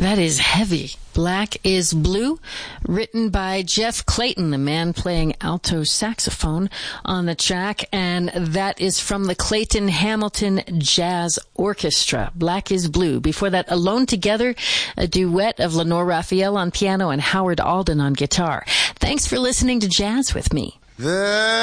That is heavy. Black is Blue, written by Jeff Clayton, the man playing alto saxophone on the track, and that is from the Clayton Hamilton Jazz Orchestra. Black is Blue. Before that, Alone Together, a duet of Lenore Raphael on piano and Howard Alden on guitar. Thanks for listening to Jazz with me.